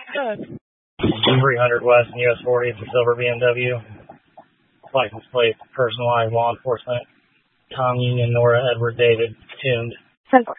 300 West and US 40 for silver BMW. License plate, personalized law enforcement. Tom Union, Nora Edward David, tuned. 10-4.